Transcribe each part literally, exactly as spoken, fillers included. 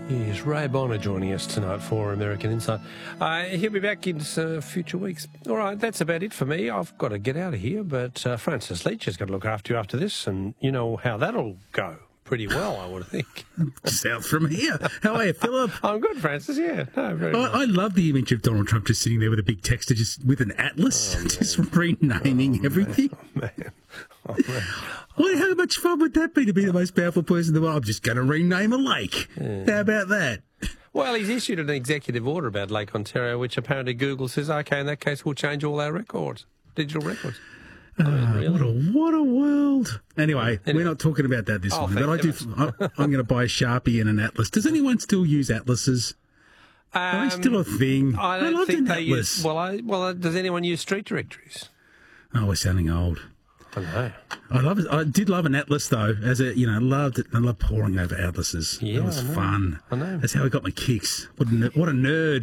Yes, Ray Bonner joining us tonight for American Insight. Uh, he'll be back in uh, future weeks. All right, that's about it for me. I've got to get out of here, but uh, Francis Leach has got to look after you after this, and you know how that'll go pretty well, I would think. South from here. How are you, Philip? I'm good, Francis, yeah. No, very I, nice. I love the image of Donald Trump just sitting there with a big texter, just with an atlas, Oh, just renaming oh, everything. Man. Oh, man. Well, how much fun would that be to be the most powerful person in the world? I'm just going to rename a lake. Yeah. How about that? Well, he's issued an executive order about Lake Ontario, which apparently Google says, OK, in that case, we'll change all our records, digital records. I mean, Ah, really? What a what a world! Anyway, Anyway. we're not talking about that this Oh, morning. But I thank do. I, I'm going to buy a Sharpie and an atlas. Does anyone still use atlases? Are they still a thing? I don't loved think an they atlas. use. Well, I, well, does anyone use street directories? Oh, we're sounding old. I know. I love it. I did love an atlas though. As a you know, loved it. I love poring over atlases. Yeah, that was I know. fun. I know. That's how I got my kicks. What a, ner- what a nerd.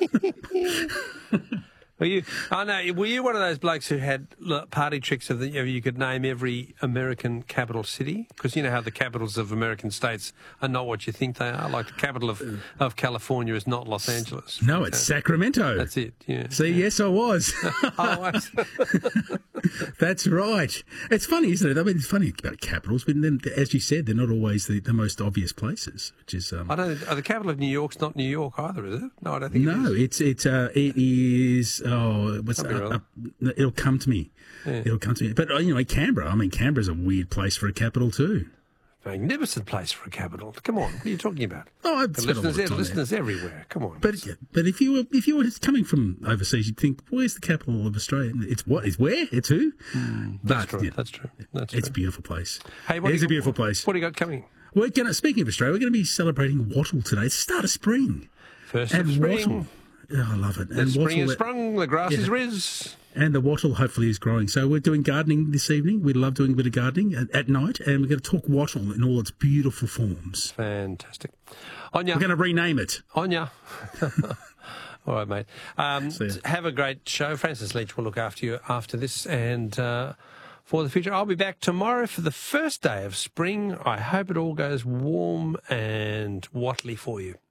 Were you? I know. Were you one of those blokes who had look, party tricks of the? You know, you could name every American capital city because you know how the capitals of American states are not what you think they are. Like the capital of of California is not Los Angeles. No, it's Sacramento. That's it. Yeah. See, yes, I was. Oh, I- That's right. It's funny, isn't it? I mean, it's funny about capitals, but then, as you said, they're not always the, the most obvious places, which is. Um, I don't. Uh, the capital of New York's not New York either, is it? No, I don't think. no, it is. it's it's uh, it is. Oh, what's Can't be uh, right. uh, it'll come to me. Yeah. It'll come to me. But uh, you know, Canberra. I mean, Canberra's a weird place for a capital too. Magnificent place for a capital. Come on, what are you talking about? Oh, I've The spent a lot listeners, of time there. listeners everywhere. Come on. But but if you were if you were just coming from overseas, you'd think, where's the capital of Australia? It's what? It's where? It's who? that's but, true. yeah, That's true. That's it's a true. beautiful place. Hey, what It do is you a got- beautiful place. What do you got coming? We're going to, speaking of Australia, we're going to be celebrating Wattle today. It's the start of spring. First And of spring. Wattle. Oh, I love it. The and spring Wattle, is sprung. The grass Yeah. is riz. And the wattle hopefully is growing. So we're doing gardening this evening. We love doing a bit of gardening at, at night. And we're going to talk wattle in all its beautiful forms. Fantastic. Anya. We're going to rename it. Anya. All right, mate. Um, See ya. have a great show. Francis Leach will look after you after this and uh, for the future. I'll be back tomorrow for the first day of spring. I hope it all goes warm and wattly for you.